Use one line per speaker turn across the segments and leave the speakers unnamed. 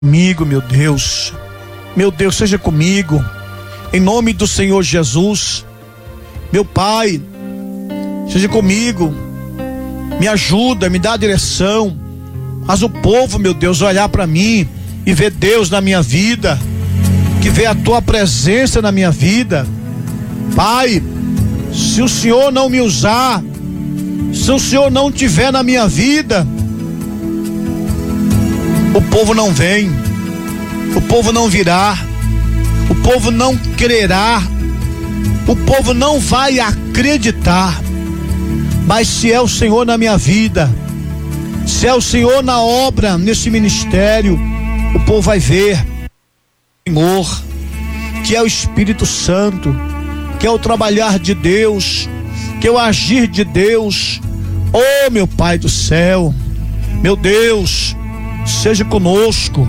Comigo, meu Deus, seja comigo, em nome do Senhor Jesus. Meu Pai, seja comigo, me ajuda, me dá a direção. Faz o povo, meu Deus, olhar para mim e ver Deus na minha vida, que vê a tua presença na minha vida. Pai, se o Senhor não me usar, se o Senhor não tiver na minha vida, o povo não vem, o povo não virá, o povo não crerá, o povo não vai acreditar. Mas se é o Senhor na minha vida, se é o Senhor na obra, nesse ministério, o povo vai ver, Senhor, que é o Espírito Santo, que é o trabalhar de Deus, que é o agir de Deus. Oh, meu Pai do céu, meu Deus, seja conosco,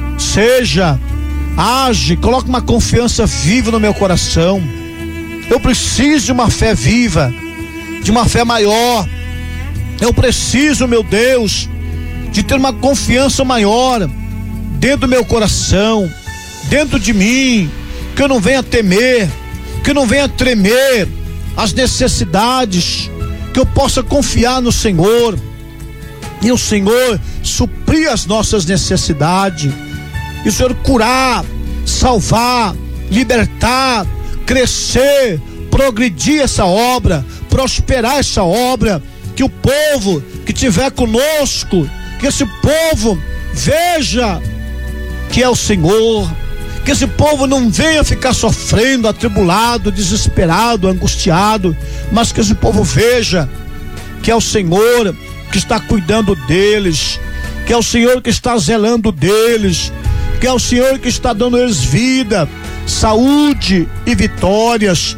age, coloque uma confiança viva no meu coração. Eu preciso de uma fé viva, de uma fé maior. Eu preciso, meu Deus, de ter uma confiança maior dentro do meu coração, dentro de mim, que eu não venha temer, que eu não venha tremer as necessidades, que eu possa confiar no Senhor e o Senhor suprir as nossas necessidades, e o Senhor curar, salvar, libertar, crescer, progredir essa obra, prosperar essa obra. Que o povo que estiver conosco, que esse povo veja que é o Senhor, que esse povo não venha ficar sofrendo, atribulado, desesperado, angustiado, mas que esse povo veja que é o Senhor que está cuidando deles, que é o Senhor que está zelando deles, que é o Senhor que está dando eles vida, saúde e vitórias.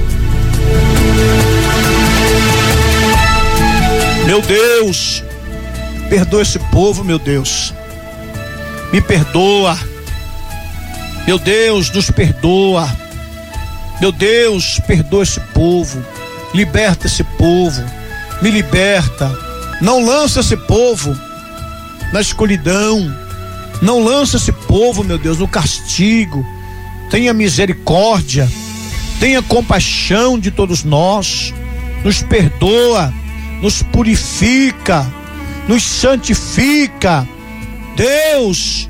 Meu Deus, perdoa esse povo, meu Deus, me perdoa, meu Deus, nos perdoa, meu Deus, perdoa esse povo, liberta esse povo, me liberta, não lança esse povo na escuridão, não lança esse povo, meu Deus, no castigo. Tenha misericórdia, tenha compaixão de todos nós, nos perdoa, nos purifica, nos santifica. Deus,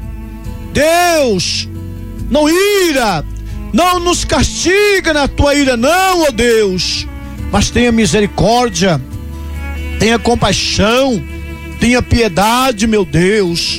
não ira, não nos castiga na tua ira, não, ó Deus, mas tenha misericórdia, tenha compaixão, tenha piedade, meu Deus,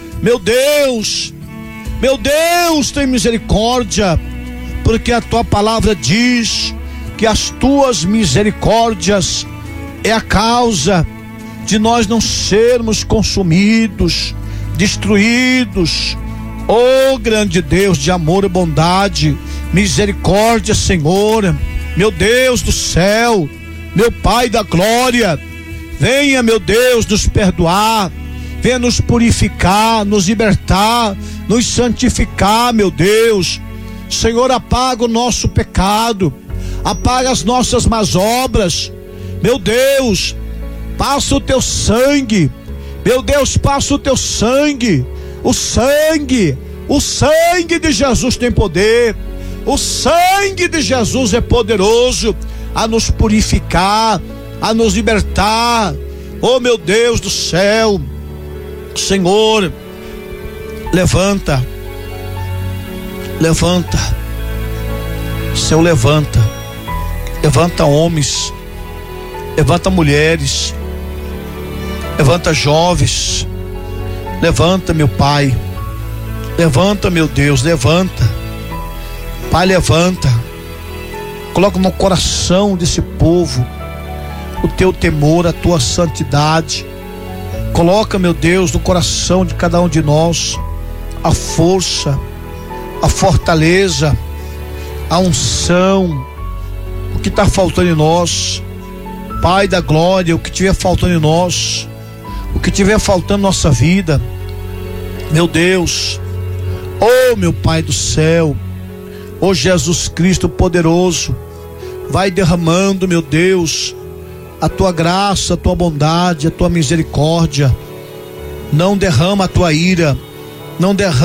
tem misericórdia, porque a tua palavra diz que as tuas misericórdias é a causa de nós não sermos consumidos, destruídos. Oh, grande Deus de amor e bondade, misericórdia, Senhor, meu Deus do céu, meu Pai da glória, venha, meu Deus, nos perdoar, venha nos purificar, nos libertar, nos santificar, meu Deus. Senhor, apaga o nosso pecado, apaga as nossas más obras, meu Deus, passa o teu sangue, meu Deus, passa o teu sangue, o sangue de Jesus tem poder, o sangue de Jesus é poderoso a nos purificar, a nos libertar. Oh, meu Deus do céu, Senhor, levanta, Senhor, levanta homens, levanta mulheres, levanta jovens, levanta, meu Pai, levanta, meu Deus, levanta, Pai, levanta, coloca no coração desse povo o teu temor, a tua santidade, coloca, meu Deus, no coração de cada um de nós a força, a fortaleza, a unção, o que está faltando em nós, Pai da glória, o que tiver faltando em nós, o que tiver faltando na nossa vida, meu Deus, oh, meu Pai do céu, oh, Jesus Cristo poderoso, vai derramando, meu Deus, a tua graça, a tua bondade, a tua misericórdia. Não derrama a tua ira, não derrame